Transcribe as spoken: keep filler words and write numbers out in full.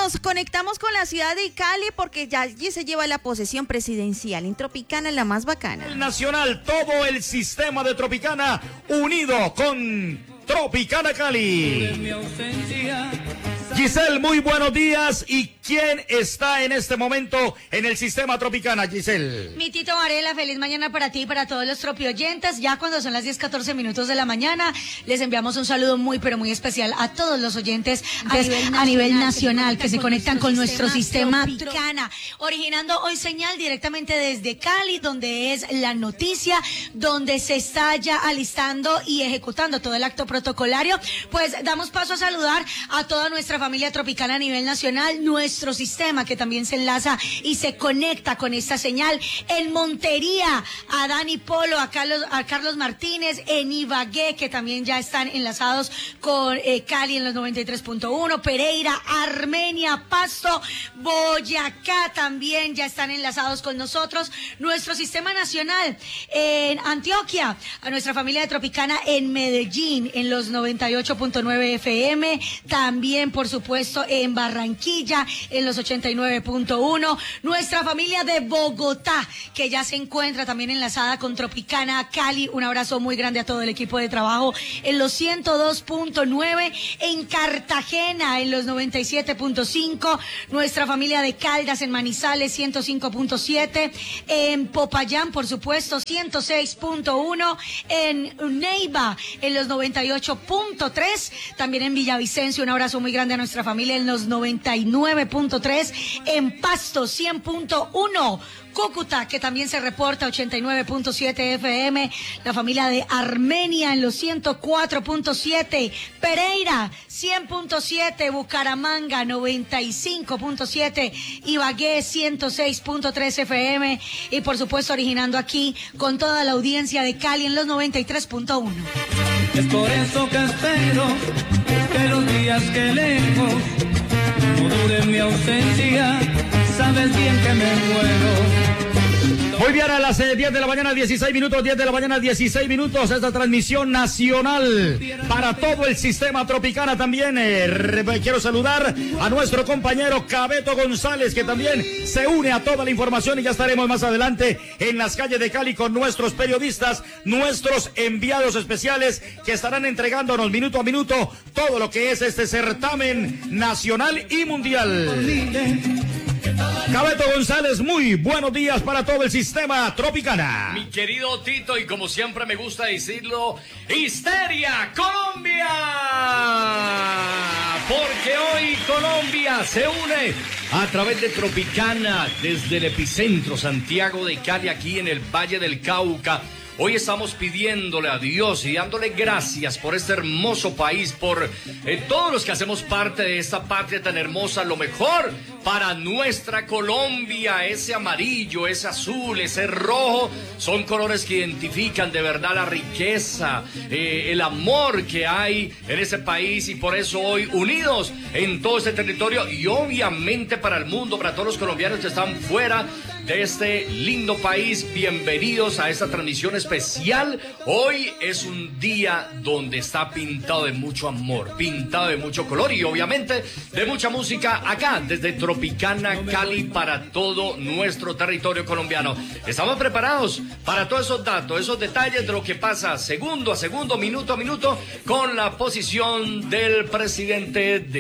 nos conectamos con la ciudad de Cali porque ya allí se lleva la posesión presidencial. En Tropicana, la más bacana. El Nacional, todo el sistema de Tropicana unido con Tropicana Cali. Giselle, muy buenos días. ¿Y quién está en este momento en el sistema Tropicana, Giselle? Mi Tito Varela, feliz mañana para ti y para todos los tropioyentes. Ya cuando son las diez catorce minutos de la mañana, les enviamos un saludo muy, pero muy especial a todos los oyentes a, nivel, nacional, a nivel nacional que se conectan con nuestro sistema Tropicana, originando hoy señal directamente desde Cali, donde es la noticia, donde se está ya alistando y ejecutando todo el acto protocolario. Pues damos paso a saludar a toda nuestra familia tropicana a nivel nacional, nuestro sistema que también se enlaza y se conecta con esta señal en Montería, a Dani Polo, a Carlos, a Carlos Martínez, en Ibagué, que también ya están enlazados con eh, Cali en los noventa y tres punto uno, Pereira, Armenia, Pasto, Boyacá también ya están enlazados con nosotros, nuestro sistema nacional en Antioquia, a nuestra familia de Tropicana en Medellín en los noventa y ocho punto nueve F M, también por supuesto en Barranquilla en los ochenta y nueve punto uno, nuestra familia de Bogotá que ya se encuentra también enlazada con Tropicana Cali, un abrazo muy grande a todo el equipo de trabajo en los ciento dos punto nueve, en Cartagena en los noventa y siete punto cinco, nuestra familia de Caldas en Manizales ciento cinco punto siete, en Popayán por supuesto ciento seis punto uno, en Neiva en los noventa y ocho punto tres, también en Villavicencio un abrazo muy grande a nuestra familia en los noventa y nueve punto tres, en Pasto cien punto uno, Cúcuta, que también se reporta ochenta y nueve punto siete F M, la familia de Armenia en los ciento cuatro punto siete, Pereira cien punto siete, Bucaramanga noventa y cinco punto siete, Ibagué ciento seis punto tres F M y por supuesto originando aquí con toda la audiencia de Cali en los noventa y tres punto uno. Es por eso que espero que los días que lejos no dure mi ausencia, sabes bien que me muero. Muy bien, a las eh, diez de la mañana, dieciséis minutos, diez de la mañana, dieciséis minutos, esta transmisión nacional para todo el sistema Tropicana también. Eh, quiero saludar a nuestro compañero Cabeto González, que también se une a toda la información y ya estaremos más adelante en las calles de Cali con nuestros periodistas, nuestros enviados especiales que estarán entregándonos minuto a minuto todo lo que es este certamen nacional y mundial. Cabeto González, muy buenos días para todo el sistema Tropicana. Mi querido Tito, y como siempre me gusta decirlo, ¡Histeria Colombia! Porque hoy Colombia se une a través de Tropicana desde el epicentro Santiago de Cali, aquí en el Valle del Cauca. Hoy estamos pidiéndole a Dios y dándole gracias por este hermoso país, por eh, todos los que hacemos parte de esta patria tan hermosa, lo mejor para nuestra Colombia. Ese amarillo, ese azul, ese rojo, son colores que identifican de verdad la riqueza, eh, el amor que hay en ese país, y por eso hoy unidos en todo este territorio y obviamente para el mundo, para todos los colombianos que están fuera de este lindo país, bienvenidos a esta transmisión especial. Hoy es un día donde está pintado de mucho amor, pintado de mucho color y obviamente de mucha música acá desde Tropicana Cali para todo nuestro territorio colombiano. Estamos preparados para todos esos datos, esos detalles de lo que pasa segundo a segundo, minuto a minuto con la posición del presidente de